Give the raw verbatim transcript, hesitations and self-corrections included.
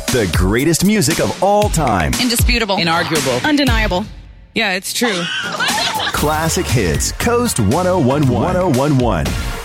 The greatest music of all time. Indisputable. Inarguable. Undeniable. Yeah, it's true. Classic Hits. Coast one oh one one. one oh one one.